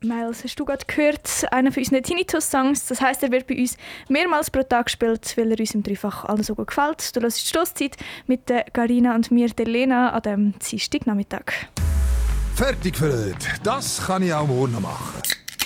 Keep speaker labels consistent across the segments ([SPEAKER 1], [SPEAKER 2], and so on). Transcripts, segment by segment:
[SPEAKER 1] Miles, hast du gerade gehört, einer von unseren Tinnitus-Songs. Das heisst, er wird bei uns mehrmals pro Tag gespielt, weil er uns im Dreifach allen so gut gefällt. Du hörst die Stosszeit mit der Carina und mir, der Lena, an diesem Dienstagnachmittag.
[SPEAKER 2] Fertig für heute. Das kann ich auch morgen noch machen.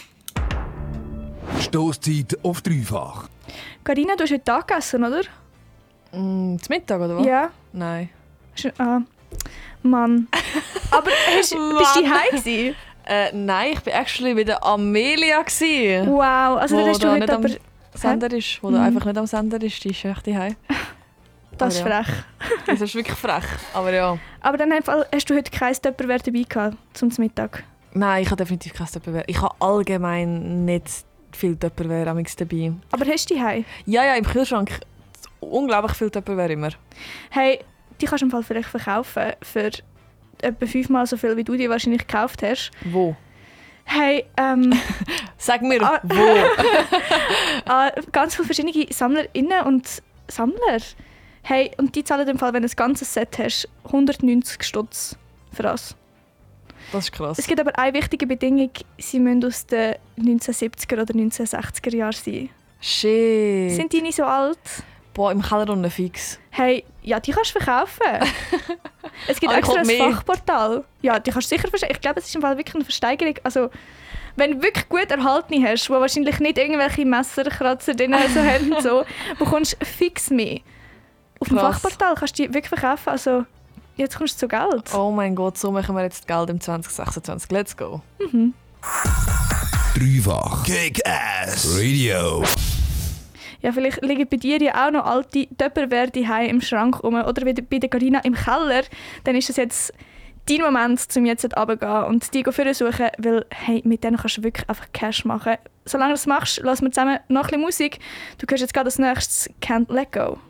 [SPEAKER 2] Stosszeit auf dreifach.
[SPEAKER 1] Carina, du hast heute Tag gegessen, oder?
[SPEAKER 3] Zum Mittag, oder was?
[SPEAKER 1] Ja.
[SPEAKER 3] Nein.
[SPEAKER 1] Mann. Aber bist du daheim?
[SPEAKER 3] Nein, ich war actually bei der Amelia.
[SPEAKER 1] Wow, also dann hast du heute aber...
[SPEAKER 3] Sender ist, oder einfach nicht am Sender ist, die ist echt daheim.
[SPEAKER 1] Das ist frech.
[SPEAKER 3] Das ist wirklich frech, aber ja.
[SPEAKER 1] Aber dann hast du heute kein Tupperware dabei gehabt, zum Mittag?
[SPEAKER 3] Nein, ich habe definitiv kein Tupperware. Ich habe allgemein nicht viel Tupperware dabei.
[SPEAKER 1] Aber hast du daheim?
[SPEAKER 3] Ja, im Kühlschrank. Unglaublich viel Tupperware immer.
[SPEAKER 1] Hey, die kannst du im Fall vielleicht verkaufen für etwa 5-mal so viel, wie du die wahrscheinlich gekauft hast.
[SPEAKER 3] Wo?
[SPEAKER 1] Hey,
[SPEAKER 3] Sag mir, wo?
[SPEAKER 1] Ganz viele verschiedene SammlerInnen und Sammler. Hey, und die zahlen im Fall, wenn du ein ganzes Set hast, 190 Stutz für das.
[SPEAKER 3] Das ist krass.
[SPEAKER 1] Es gibt aber eine wichtige Bedingung, sie müssen aus den 1970er oder 1960er Jahren sein.
[SPEAKER 3] Shit.
[SPEAKER 1] Sind die nicht so alt?
[SPEAKER 3] Boah, im Keller unten fix.
[SPEAKER 1] Hey, ja, die kannst du verkaufen. Es gibt extra ein Fachportal. Ja, die kannst du sicher versteigen. Ich glaube, es ist im Fall wirklich eine Versteigerung. Also, wenn du wirklich gut erhaltene hast, wo wahrscheinlich nicht irgendwelche Messerkratzer drin so haben, so, bekommst du fix mehr. Auf dem Fachportal kannst du die wirklich verkaufen. Also, jetzt kommst du zu Geld.
[SPEAKER 3] Oh mein Gott, so machen wir jetzt Geld im 2026. Let's go.
[SPEAKER 2] Dreifach Kick-Ass Radio.
[SPEAKER 1] Ja, vielleicht liegen bei dir ja auch noch alte Tupperware daheim im Schrank rum oder wie bei der Carina im Keller. Dann ist es jetzt dein Moment, um jetzt runterzugehen und die suchen, weil hey, mit denen kannst du wirklich einfach Cash machen. Solange du das machst, lassen wir zusammen noch ein bisschen Musik. Du hörst jetzt gerade als nächstes «Can't Let Go».